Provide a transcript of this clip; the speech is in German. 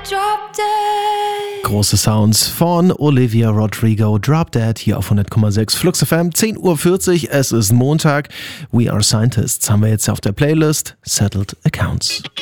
Drop Dead. Große Sounds von Olivia Rodrigo, Drop Dead, hier auf 100,6 Flux FM, 10:40 Uhr, es ist Montag. We Are Scientists haben wir jetzt auf der Playlist, Settled Accounts.